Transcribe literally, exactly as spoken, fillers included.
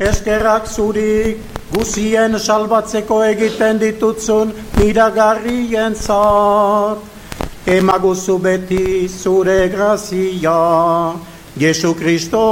eskerrak zuri, guzien salbatzeko egiten ditutzun miragarrien zat. Emaguzu beti zure grazia, Jesu Kristo